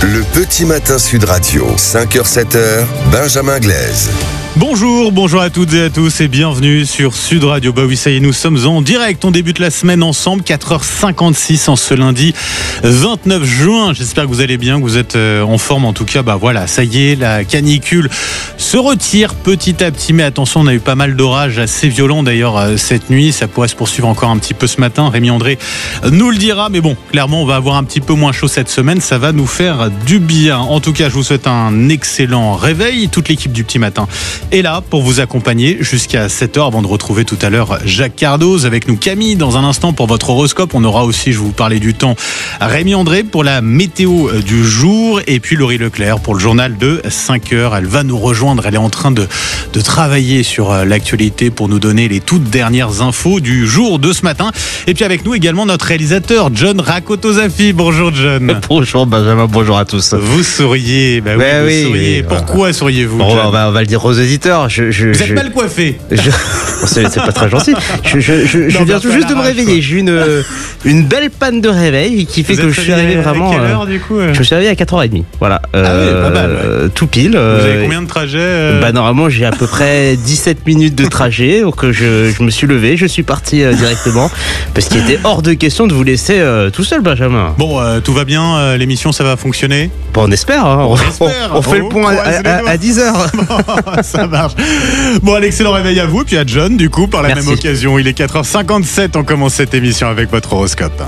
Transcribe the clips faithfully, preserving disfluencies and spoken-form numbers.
Le petit matin Sud Radio, cinq heures sept heures, Benjamin Glaise. Bonjour, bonjour à toutes et à tous et bienvenue sur Sud Radio. Bah oui, ça y est, nous sommes en direct. On débute la semaine ensemble, quatre heures cinquante-six en ce lundi vingt-neuf juin. J'espère que vous allez bien, que vous êtes en forme. En tout cas, bah voilà, ça y est, la canicule se retire petit à petit. Mais attention, on a eu pas mal d'orages assez violents d'ailleurs cette nuit. Ça pourrait se poursuivre encore un petit peu ce matin. Rémi André nous le dira. Mais bon, clairement, on va avoir un petit peu moins chaud cette semaine. Ça va nous faire du bien. En tout cas, je vous souhaite un excellent réveil. Toute l'équipe du Petit Matin est là pour vous accompagner jusqu'à sept heures avant de retrouver tout à l'heure Jacques Cardoz avec nous. Camille, dans un instant pour votre horoscope. On aura aussi, je vous parlais du temps, Rémi André pour la météo du jour et puis Laurie Leclerc pour le journal de cinq heures. Elle va nous rejoindre. Elle est en train de, de travailler sur l'actualité pour nous donner les toutes dernières infos du jour de ce matin. Et puis avec nous également notre réalisateur John Rakotozafi. Bonjour John. Bonjour Benjamin, bonjour à tous. Vous souriez, bah oui, bah vous oui, souriez. oui, Pourquoi voilà. souriez-vous bon, John on, va, on va le dire aux éditeurs. Je, je, Vous êtes je, mal coiffé. Je, c'est, c'est pas très gentil. Je, je, je, je Non, viens bah, tout juste de me rage, réveiller. quoi. J'ai eu une, une belle panne de réveil qui fait Vous que êtes je suis arrivé vraiment. À quelle heure euh, du coup euh Je me suis réveillé à quatre heures trente. Voilà. Ah oui, pas mal, ouais. euh, tout pile. Vous euh, avez combien de trajets euh Bah normalement j'ai à peu près dix-sept minutes de trajet, donc je, je me suis levé, je suis parti euh, directement parce qu'il était hors de question de vous laisser euh, tout seul, Benjamin. Bon, euh, tout va bien, euh, l'émission ça va fonctionner. Bon, on espère, hein. on, On espère. on, on fait On le point à, croise les à, doigts. à dix heures. Ça marche. Bon, un excellent réveil à vous, puis à John, du coup, par la Merci. même occasion. Il est quatre heures cinquante-sept, on commence cette émission avec votre horoscope.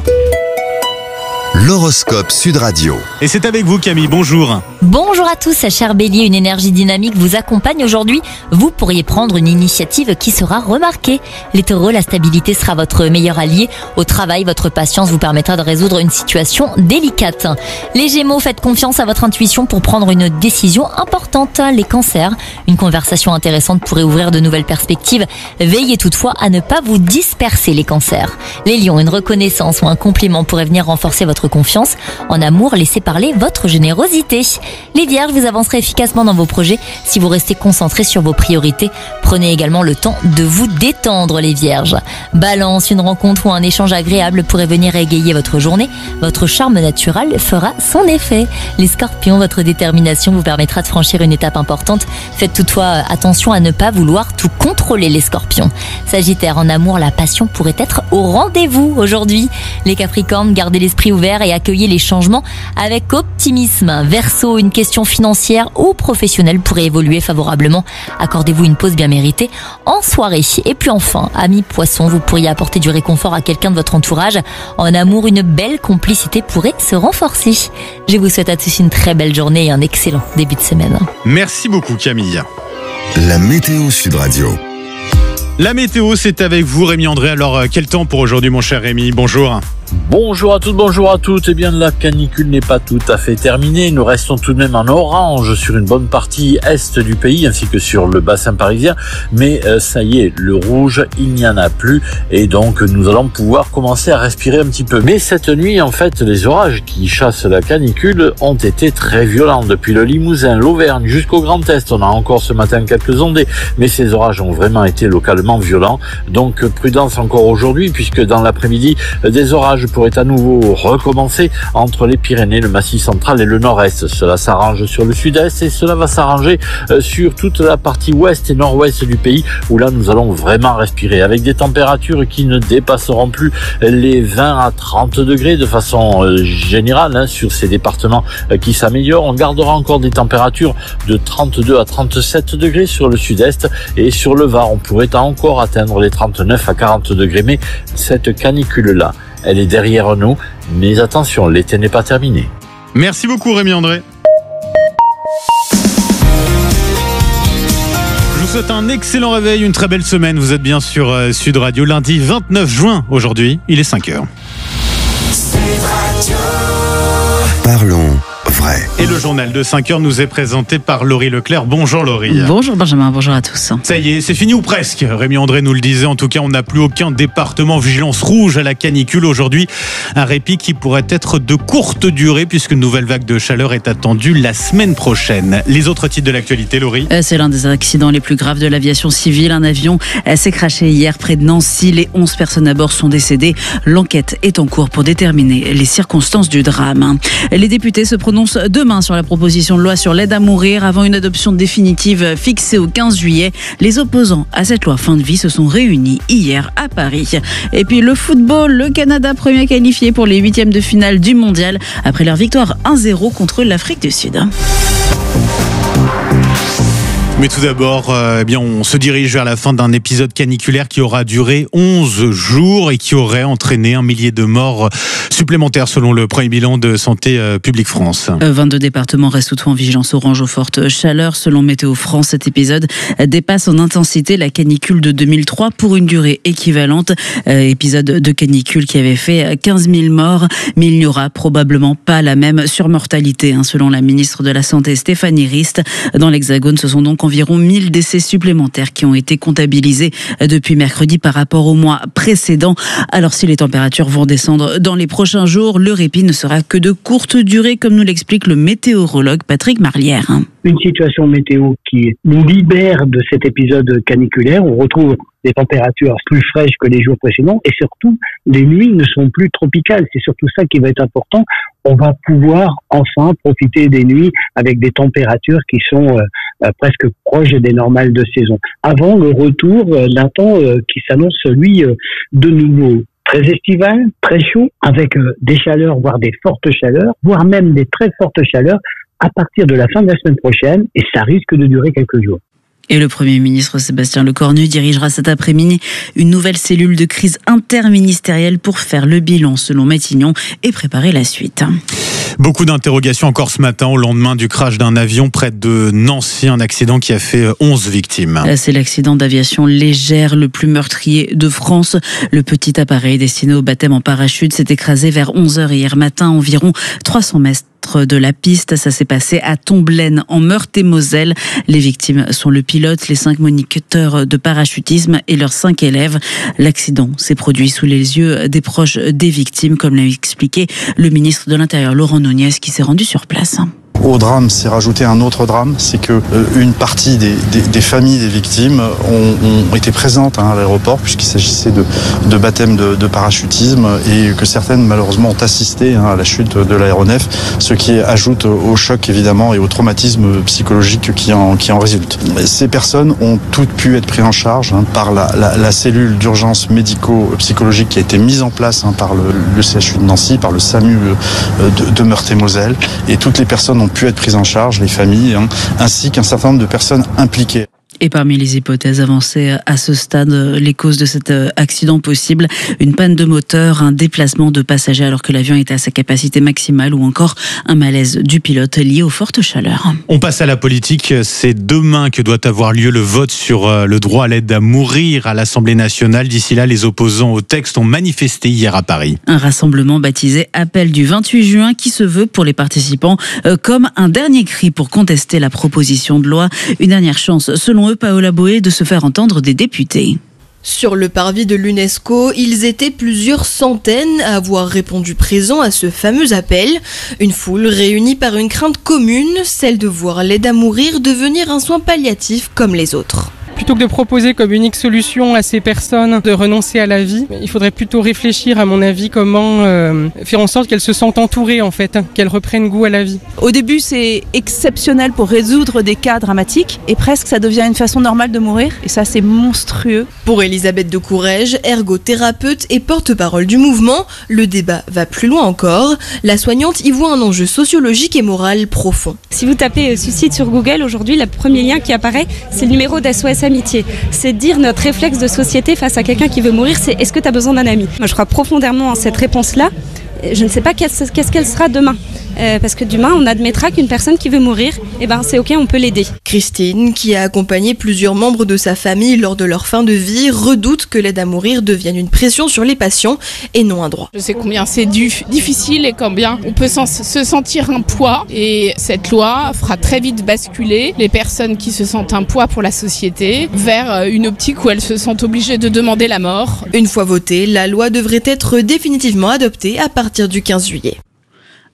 L'horoscope Sud Radio. Et c'est avec vous, Camille, bonjour. Bonjour à tous, cher Bélier, une énergie dynamique vous accompagne aujourd'hui. Vous pourriez prendre une initiative qui sera remarquée. Les taureaux, la stabilité sera votre meilleur allié. Au travail, votre patience vous permettra de résoudre une situation délicate. Les Gémeaux, faites confiance à votre intuition pour prendre une décision importante. Les cancers, une conversation intéressante pourrait ouvrir de nouvelles perspectives. Veillez toutefois à ne pas vous disperser, les cancers. Les lions, une reconnaissance ou un compliment pourrait venir renforcer votre confiance. En amour, laissez parler votre générosité. Les vierges, vous avancerez efficacement dans vos projets si vous restez concentrés sur vos priorités. Prenez également le temps de vous détendre, les vierges. Balance, une rencontre ou un échange agréable pourrait venir égayer votre journée. Votre charme naturel fera son effet. Les scorpions, votre détermination vous permettra de franchir une étape importante. Faites toutefois attention à ne pas vouloir tout contrôler, les scorpions. Sagittaire, en amour, la passion pourrait être au rendez-vous aujourd'hui. Les capricornes, gardez l'esprit ouvert et accueillez les changements avec optimisme. Verseau, une question financière ou professionnelle pourrait évoluer favorablement. Accordez-vous une pause bien méritée en soirée. Et puis enfin, amis poissons, vous pourriez apporter du réconfort à quelqu'un de votre entourage. En amour, une belle complicité pourrait se renforcer. Je vous souhaite à tous une très belle journée et un excellent début de semaine. Merci beaucoup, Camille. La météo Sud Radio. La météo, c'est avec vous, Rémi André. Alors, quel temps pour aujourd'hui, mon cher Rémi? Bonjour. Bonjour à toutes, bonjour à toutes. Eh bien, la canicule n'est pas tout à fait terminée. Nous restons tout de même en orange sur une bonne partie est du pays ainsi que sur le bassin parisien. Mais euh, ça y est, le rouge, il n'y en a plus. Et donc, nous allons pouvoir commencer à respirer un petit peu. Mais cette nuit, en fait, les orages qui chassent la canicule ont été très violents. Depuis le Limousin, l'Auvergne jusqu'au Grand Est. On a encore ce matin quelques ondées. Mais ces orages ont vraiment été localement violents. Donc, prudence encore aujourd'hui puisque dans l'après-midi, des orages pourrait à nouveau recommencer entre les Pyrénées, le Massif central et le Nord-Est. Cela s'arrange sur le Sud-Est et cela va s'arranger sur toute la partie ouest et nord-ouest du pays où là nous allons vraiment respirer avec des températures qui ne dépasseront plus les vingt à trente degrés de façon générale hein, sur ces départements qui s'améliorent. On gardera encore des températures de trente-deux à trente-sept degrés sur le Sud-Est et sur le Var on pourrait encore atteindre les trente-neuf à quarante degrés. Mais cette canicule-là, elle est derrière nous, mais attention, l'été n'est pas terminé. Merci beaucoup, Rémi André. Je vous souhaite un excellent réveil, une très belle semaine. Vous êtes bien sur euh, Sud Radio, lundi vingt-neuf juin. Aujourd'hui, il est cinq heures. Parlons vrai. Et le journal de cinq heures nous est présenté par Laurie Leclerc. Bonjour Laurie. Bonjour Benjamin, bonjour à tous. Ça y est, c'est fini ou presque. Rémi André nous le disait, en tout cas on n'a plus aucun département vigilance rouge à la canicule aujourd'hui. Un répit qui pourrait être de courte durée puisque une nouvelle vague de chaleur est attendue la semaine prochaine. Les autres titres de l'actualité, Laurie? C'est l'un des accidents les plus graves de l'aviation civile. Un avion s'est crashé hier près de Nancy. Les onze personnes à bord sont décédées. L'enquête est en cours pour déterminer les circonstances du drame. Les députés se prononcent prononce demain sur la proposition de loi sur l'aide à mourir avant une adoption définitive fixée au quinze juillet. Les opposants à cette loi fin de vie se sont réunis hier à Paris. Et puis le football, le Canada premier qualifié pour les huitièmes de finale du mondial après leur victoire un zéro contre l'Afrique du Sud. Mais tout d'abord, euh, eh bien, on se dirige vers la fin d'un épisode caniculaire qui aura duré onze jours et qui aurait entraîné un millier de morts supplémentaires selon le premier bilan de Santé publique France. vingt-deux départements restent toutefois en vigilance orange aux fortes chaleurs. Selon Météo France, cet épisode dépasse en intensité la canicule de deux mille trois pour une durée équivalente. Euh, épisode de canicule qui avait fait quinze mille morts, mais il n'y aura probablement pas la même surmortalité, hein, selon la ministre de la Santé Stéphanie Rist. Dans l'Hexagone, ce sont donc environ mille décès supplémentaires qui ont été comptabilisés depuis mercredi par rapport au mois précédent. Alors si les températures vont descendre dans les prochains jours, le répit ne sera que de courte durée, comme nous l'explique le météorologue Patrick Marlière. Une situation météo qui nous libère de cet épisode caniculaire. On retrouve des températures plus fraîches que les jours précédents et surtout, les nuits ne sont plus tropicales. C'est surtout ça qui va être important. On va pouvoir enfin profiter des nuits avec des températures qui sont euh, presque proches des normales de saison. Avant le retour euh, d'un temps euh, qui s'annonce celui euh, de nouveau très estival, très chaud, avec euh, des chaleurs, voire des fortes chaleurs, voire même des très fortes chaleurs à partir de la fin de la semaine prochaine, et ça risque de durer quelques jours. Et le Premier ministre Sébastien Lecornu dirigera cet après-midi une nouvelle cellule de crise interministérielle pour faire le bilan selon Matignon et préparer la suite. Beaucoup d'interrogations encore ce matin au lendemain du crash d'un avion près de Nancy, un accident qui a fait onze victimes. C'est l'accident d'aviation légère le plus meurtrier de France. Le petit appareil destiné au baptême en parachute s'est écrasé vers onze heures hier matin, environ trois cents mètres de la piste. Ça s'est passé à Tomblaine en Meurthe-et-Moselle. Les victimes sont le pilote, les cinq moniteurs de parachutisme et leurs cinq élèves. L'accident s'est produit sous les yeux des proches des victimes, comme l'a expliqué le ministre de l'Intérieur Laurent Nunez qui s'est rendu sur place. Au drame, s'est rajouté un autre drame, c'est que euh, une partie des, des, des familles des victimes ont, ont été présentes hein, à l'aéroport puisqu'il s'agissait de, de baptême de, de parachutisme et que certaines malheureusement ont assisté hein, à la chute de l'aéronef, ce qui ajoute au choc évidemment et au traumatisme psychologique qui en, qui en résulte. Ces personnes ont toutes pu être prises en charge hein, par la, la, la cellule d'urgence médico-psychologique qui a été mise en place hein, par le, le C H U de Nancy, par le SAMU de, de Meurthe-et-Moselle, et toutes les personnes ont pu être prises en charge, les familles, hein, ainsi qu'un certain nombre de personnes impliquées. Et parmi les hypothèses avancées à ce stade, les causes de cet accident possible, une panne de moteur, un déplacement de passagers alors que l'avion était à sa capacité maximale ou encore un malaise du pilote lié aux fortes chaleurs. On passe à la politique. C'est demain que doit avoir lieu le vote sur le droit à l'aide à mourir à l'Assemblée nationale. D'ici là, les opposants au texte ont manifesté hier à Paris. Un rassemblement baptisé Appel du vingt-huit juin qui se veut pour les participants comme un dernier cri pour contester la proposition de loi. Une dernière chance, selon eux, Paola Boé, de se faire entendre des députés. Sur le parvis de l'UNESCO, ils étaient plusieurs centaines à avoir répondu présent à ce fameux appel. Une foule réunie par une crainte commune, celle de voir l'aide à mourir devenir un soin palliatif comme les autres. Plutôt que de proposer comme unique solution à ces personnes de renoncer à la vie, il faudrait plutôt réfléchir, à mon avis, comment euh, faire en sorte qu'elles se sentent entourées, en fait, hein, qu'elles reprennent goût à la vie. Au début, c'est exceptionnel pour résoudre des cas dramatiques et presque ça devient une façon normale de mourir et ça, c'est monstrueux. Pour Elisabeth de Courrèges, ergothérapeute et porte-parole du mouvement, le débat va plus loin encore. La soignante y voit un enjeu sociologique et moral profond. Si vous tapez suicide sur Google, aujourd'hui, le premier lien qui apparaît, c'est le numéro d'S O S Amitié. C'est dire notre réflexe de société face à quelqu'un qui veut mourir, c'est est-ce que tu as besoin d'un ami ? Moi, je crois profondément en cette réponse-là. Je ne sais pas qu'est-ce qu'elle sera demain. Euh, parce que demain, on admettra qu'une personne qui veut mourir, eh ben, c'est ok, on peut l'aider. Christine, qui a accompagné plusieurs membres de sa famille lors de leur fin de vie, redoute que l'aide à mourir devienne une pression sur les patients et non un droit. Je sais combien c'est du, difficile et combien on peut se sentir un poids. Et cette loi fera très vite basculer les personnes qui se sentent un poids pour la société vers une optique où elles se sentent obligées de demander la mort. Une fois votée, la loi devrait être définitivement adoptée à partir du quinze juillet.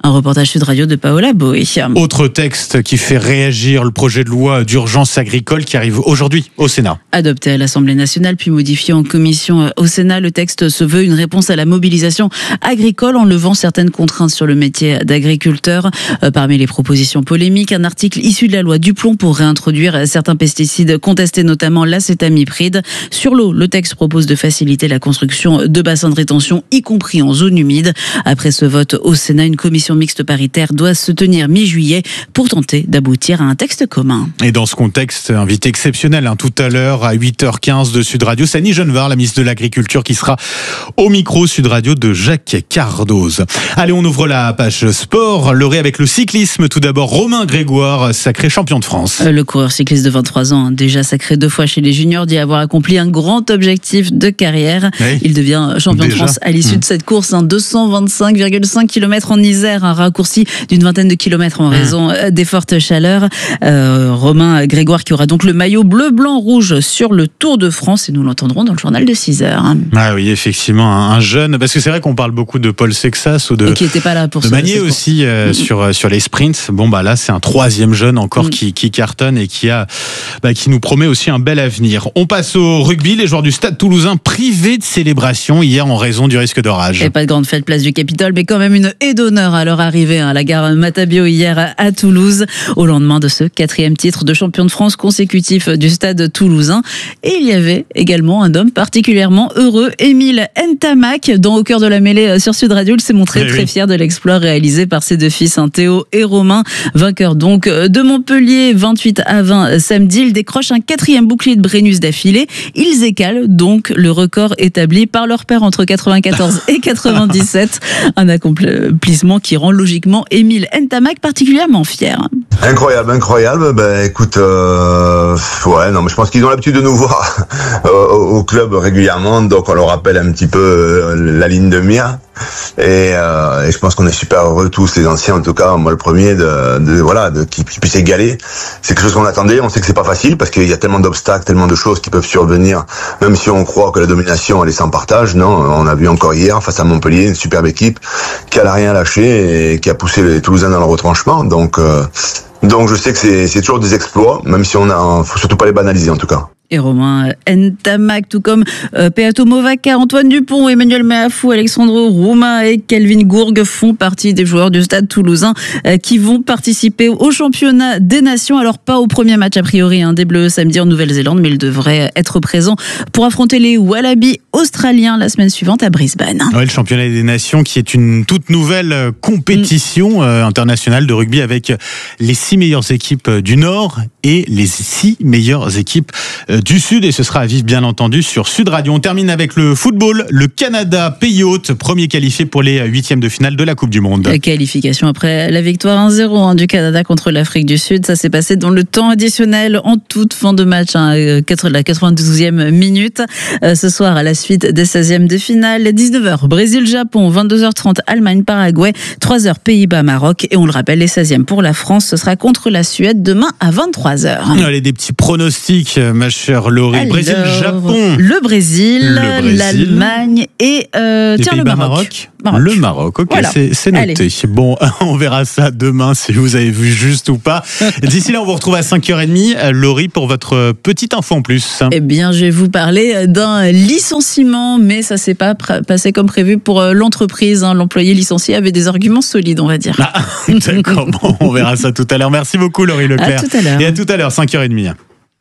Un reportage Sud Radio de Paola Boé. Autre texte qui fait réagir, le projet de loi d'urgence agricole qui arrive aujourd'hui au Sénat. Adopté à l'Assemblée nationale puis modifié en commission au Sénat, le texte se veut une réponse à la mobilisation agricole en levant certaines contraintes sur le métier d'agriculteur. Parmi les propositions polémiques, un article issu de la loi Duplon pour réintroduire certains pesticides contestés, notamment l'acétamipride. Sur l'eau, le texte propose de faciliter la construction de bassins de rétention, y compris en zone humide. Après ce vote au Sénat, une commission mixte paritaire doit se tenir mi-juillet pour tenter d'aboutir à un texte commun. Et dans ce contexte, invité exceptionnel hein, tout à l'heure à huit heures quinze de Sud Radio, Sani Genevard, la ministre de l'Agriculture, qui sera au micro Sud Radio de Jacques Cardoz. Allez, on ouvre la page sport. L'heure avec le cyclisme. Tout d'abord, Romain Grégoire, sacré champion de France. Le coureur cycliste de vingt-trois ans, déjà sacré deux fois chez les juniors, dit avoir accompli un grand objectif de carrière. Oui. Il devient champion déjà. de France à l'issue mmh. de cette course, hein, deux cent vingt-cinq virgule cinq kilomètres en Isère, un raccourci d'une vingtaine de kilomètres en raison mmh. des fortes chaleurs. Euh, Romain Grégoire qui aura donc le maillot bleu, blanc, rouge sur le Tour de France et nous l'entendrons dans le journal de six heures. Ah oui, effectivement, un jeune, parce que c'est vrai qu'on parle beaucoup de Paul Sexas ou de, et qui était pas là pour de Magnier aussi euh, mmh. sur, sur les sprints. Bon, bah là, c'est un troisième jeune encore mmh. qui, qui cartonne et qui, a, bah, qui nous promet aussi un bel avenir. On passe au rugby. Les joueurs du Stade Toulousain privés de célébration hier en raison du risque d'orage. Et pas de grande fête place du Capitole, mais quand même une haie d'honneur à leur arrivée à la gare Matabio hier à Toulouse, au lendemain de ce quatrième titre de champion de France consécutif du Stade Toulousain. Et il y avait également un homme particulièrement heureux, Émile Ntamak, dans Au cœur de la mêlée sur Sud Radio. Il s'est montré eh très oui. fier de l'exploit réalisé par ses deux fils, hein, Théo et Romain. Vainqueur donc de Montpellier, vingt-huit à vingt samedi. Il décroche un quatrième bouclier de Brennus d'affilée. Ils écalent donc le record établi par leur père entre quatre-vingt-quatorze et quatre-vingt-dix-sept. Un accomplissement qui rend logiquement Émile Ntamak particulièrement fier. Incroyable, incroyable. Ben écoute, euh, ouais, non, mais je pense qu'ils ont l'habitude de nous voir au, au club régulièrement, donc on leur rappelle un petit peu euh, la ligne de mire. Et, euh, et je pense qu'on est super heureux tous les anciens, en tout cas moi le premier, de, de voilà, de qu'ils puissent égaler. C'est quelque chose qu'on attendait. On sait que c'est pas facile parce qu'il y a tellement d'obstacles, tellement de choses qui peuvent survenir. Même si on croit que la domination elle est sans partage, non. On a vu encore hier face à Montpellier une superbe équipe qui a rien lâché et qui a poussé les Toulousains dans le retranchement. Donc euh, donc je sais que c'est, c'est toujours des exploits, même si on a, faut surtout pas les banaliser en tout cas. Et Romain Ntamak, tout comme euh, Peato Movaca, Antoine Dupont, Emmanuel Meafou, Alexandre Roumain et Kelvin Gourgue font partie des joueurs du Stade Toulousain euh, qui vont participer au championnat des nations. Alors pas au premier match a priori hein, des Bleus samedi en Nouvelle-Zélande, mais ils devraient être présents pour affronter les Wallabies australiens la semaine suivante à Brisbane. Ouais, le championnat des nations qui est une toute nouvelle compétition mmh. euh, internationale de rugby avec les six meilleures équipes du Nord et les six meilleures équipes euh, du Sud, et ce sera à vivre bien entendu sur Sud Radio. On termine avec le football. Le Canada, pays hôte, premier qualifié pour les huitièmes de finale de la Coupe du Monde. La qualification après la victoire un zéro hein, du Canada contre l'Afrique du Sud. Ça s'est passé dans le temps additionnel en toute fin de match, hein, la quatre-vingt-douzième minute. Euh, ce soir, à la suite des seizièmes de finale, dix-neuf heures, Brésil-Japon, vingt-deux heures trente, Allemagne-Paraguay, trois heures, Pays-Bas-Maroc. Et on le rappelle, les seizièmes pour la France, ce sera contre la Suède demain à vingt-trois heures. Allez, des petits pronostics, ma chère Laurie. Brésil-Japon. Le Brésil, le Brésil, l'Allemagne et euh, tiens, le Maroc. Maroc. Le Maroc, ok, voilà. c'est, c'est noté. Allez. Bon, on verra ça demain si vous avez vu juste ou pas. D'ici là, on vous retrouve à cinq heures trente. Laurie, pour votre petite info en plus. Eh bien, je vais vous parler d'un licenciement, mais ça s'est pas pr- passé comme prévu pour l'entreprise. Hein. L'employé licencié avait des arguments solides, on va dire. Ah, d'accord, bon, on verra ça tout à l'heure. Merci beaucoup, Laurie Leclerc. À tout à l'heure. Et à tout à l'heure, cinq heures trente.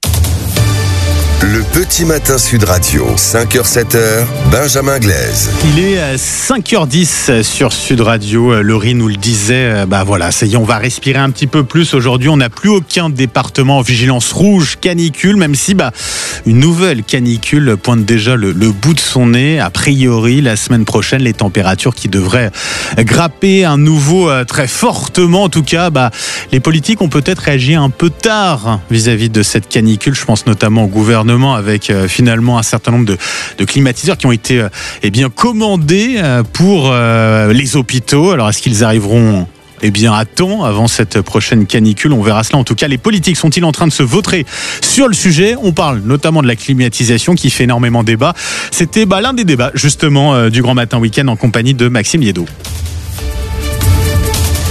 Le petit matin Sud Radio, cinq heures sept heures, Benjamin Glaise. Il est à cinq heures dix sur Sud Radio. Laurie nous le disait, bah voilà, ça y est, on va respirer un petit peu plus aujourd'hui. On n'a plus aucun département en vigilance rouge canicule, même si bah une nouvelle canicule pointe déjà le, le bout de son nez. A priori, la semaine prochaine, les températures qui devraient grapper à nouveau très fortement. En tout cas, bah les politiques ont peut-être réagi un peu tard vis-à-vis de cette canicule. Je pense notamment au gouvernement, avec euh, finalement un certain nombre de, de climatiseurs qui ont été euh, eh bien commandés euh, pour euh, les hôpitaux. Alors est-ce qu'ils arriveront eh bien à temps avant cette prochaine canicule? On verra cela. En tout cas, les politiques sont-ils en train de se vautrer sur le sujet? On parle notamment de la climatisation qui fait énormément débat. C'était bah, l'un des débats justement euh, du Grand Matin Week-end en compagnie de Maxime Liédot.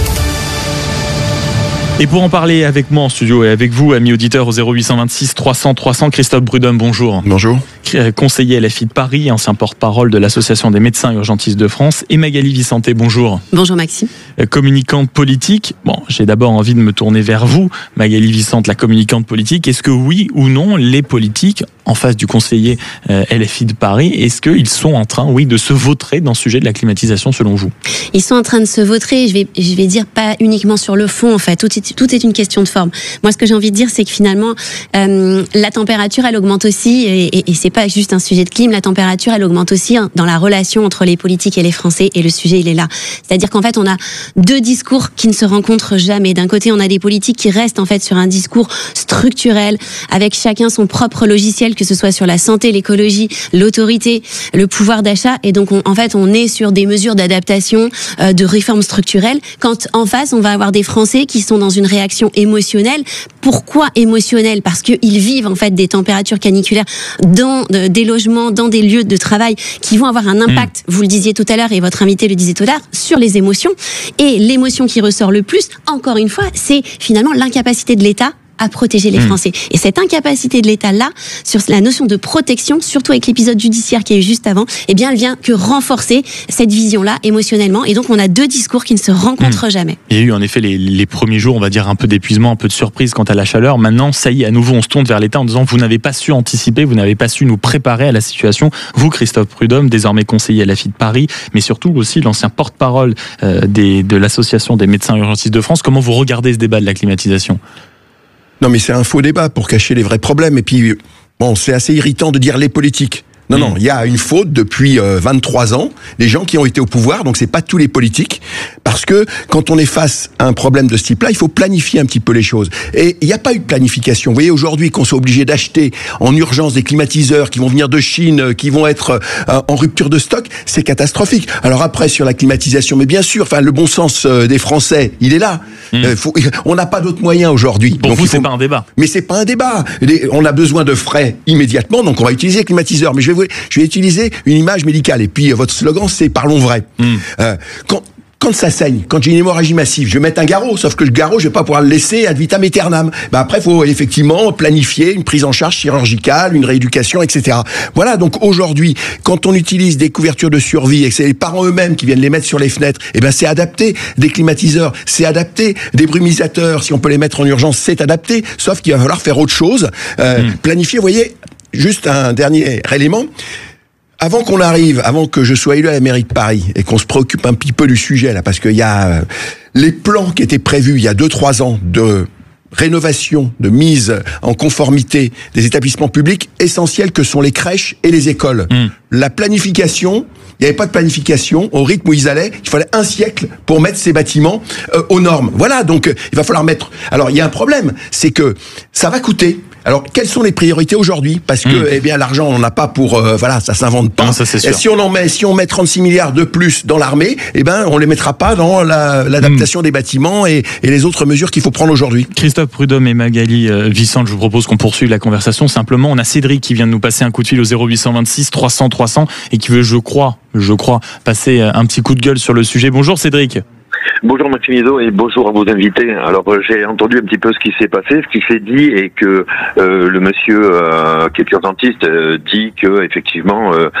Et pour en parler avec moi en studio et avec vous, amis auditeurs, au zéro huit cent vingt-six trois cents trois cents, Christophe Prudhomme, bonjour. Bonjour. Conseiller L F I de Paris, ancien porte-parole de l'Association des médecins urgentistes de France, et Magali Vicenté, bonjour. Bonjour Maxime. Communicante politique. Bon, j'ai d'abord envie de me tourner vers vous, Magali Vicenté, la communicante politique. Est-ce que oui ou non, les politiques, en face du conseiller L F I de Paris, est-ce qu'ils sont en train, oui, de se vautrer dans le sujet de la climatisation selon vous? Ils sont en train de se vautrer, je vais, je vais dire pas uniquement sur le fond en fait, tout est, tout est une question de forme. Moi ce que j'ai envie de dire c'est que finalement euh, la température elle augmente aussi et, et, et c'est pas juste un sujet de clim, la température elle augmente aussi dans la relation entre les politiques et les Français et le sujet il est là. C'est-à-dire qu'en fait on a deux discours qui ne se rencontrent jamais. D'un côté on a des politiques qui restent en fait sur un discours structurel avec chacun son propre logiciel, que ce soit sur la santé, l'écologie, l'autorité, le pouvoir d'achat et donc on, en fait on est sur des mesures d'adaptation, euh, de réformes structurelles quand en face on va avoir des Français qui sont dans une réaction émotionnelle. Pourquoi émotionnelle? Parce qu'ils vivent en fait des températures caniculaires dans euh, des logements, dans des lieux de travail qui vont avoir un impact, mmh. vous le disiez tout à l'heure et votre invité le disait tout à l'heure, sur les émotions. Et l'émotion qui ressort le plus, encore une fois, c'est finalement l'incapacité de l'État à protéger les Français. Mmh. Et cette incapacité de l'État-là, sur la notion de protection, surtout avec l'épisode judiciaire qu'il y a eu juste avant, eh bien, elle vient que renforcer cette vision-là émotionnellement. Et donc, on a deux discours qui ne se rencontrent mmh. jamais. Il y a eu en effet les, les premiers jours, on va dire, un peu d'épuisement, un peu de surprise quant à la chaleur. Maintenant, ça y est, à nouveau, on se tourne vers l'État en disant, vous n'avez pas su anticiper, vous n'avez pas su nous préparer à la situation. Vous, Christophe Prudhomme, désormais conseiller à L F I de Paris, mais surtout aussi l'ancien porte-parole euh, des, de l'Association des médecins urgentistes de France. Comment vous regardez ce débat de la climatisation ? Non, mais c'est un faux débat pour cacher les vrais problèmes. Et puis, bon, c'est assez irritant de dire les politiques. Non, mmh. non, il y a une faute depuis euh, vingt-trois ans, les gens qui ont été au pouvoir, donc c'est pas tous les politiques, parce que quand on est face à un problème de ce type-là, il faut planifier un petit peu les choses. Et il n'y a pas eu de planification. Vous voyez, aujourd'hui, qu'on soit obligé d'acheter en urgence des climatiseurs qui vont venir de Chine, qui vont être euh, en rupture de stock, c'est catastrophique. Alors après, sur la climatisation, mais bien sûr, enfin, le bon sens euh, des Français, il est là. Mmh. Euh, faut, on n'a pas d'autres moyens aujourd'hui. Pour donc, vous, faut... c'est pas un débat. Mais c'est pas un débat. Les... On a besoin de frais immédiatement, donc on va utiliser les climatiseurs. Mais je vais Je vais utiliser une image médicale. Et puis, votre slogan, c'est « Parlons vrai mmh. ». Euh, quand, quand ça saigne, quand j'ai une hémorragie massive, je vais mettre un garrot. Sauf que le garrot, je vais pas pouvoir le laisser ad vitam aeternam. Ben après, il faut effectivement planifier une prise en charge chirurgicale, une rééducation, et cetera. Voilà, donc aujourd'hui, quand on utilise des couvertures de survie et que c'est les parents eux-mêmes qui viennent les mettre sur les fenêtres, eh ben c'est adapté. Des climatiseurs, c'est adapté. Des brumisateurs, si on peut les mettre en urgence, c'est adapté. Sauf qu'il va falloir faire autre chose. Euh, mmh. Planifier, vous voyez... Juste un dernier élément. Avant qu'on arrive, avant que je sois élu à la mairie de Paris et qu'on se préoccupe un petit peu du sujet là, parce qu'il y a euh, les plans qui étaient prévus il y a deux trois ans de rénovation, de mise en conformité des établissements publics essentiels que sont les crèches et les écoles. Mmh. La planification, il n'y avait pas de planification au rythme où ils allaient. Il fallait un siècle pour mettre ces bâtiments euh, aux normes. Voilà, donc euh, il va falloir mettre... Alors il y a un problème, c'est que ça va coûter. Alors, quelles sont les priorités aujourd'hui? Parce que, mmh. eh bien, l'argent, on n'en a pas pour, euh, voilà, ça s'invente pas. Non, ça, c'est sûr. Et si on en met, si on met trente-six milliards de plus dans l'armée, eh ben, on les mettra pas dans la, l'adaptation mmh. des bâtiments et, et les autres mesures qu'il faut prendre aujourd'hui. Christophe Prudhomme et Magali euh, Vicenté, je vous propose qu'on poursuive la conversation. Simplement, on a Cédric qui vient de nous passer un coup de fil au zéro huit cent vingt-six trois cents trois cents et qui veut, je crois, je crois, passer un petit coup de gueule sur le sujet. Bonjour Cédric. Bonjour Maxime Ido et bonjour à vos invités. Alors euh, j'ai entendu un petit peu ce qui s'est passé, ce qui s'est dit et que euh, le monsieur euh, qui est urgentiste euh, dit que effectivement euh,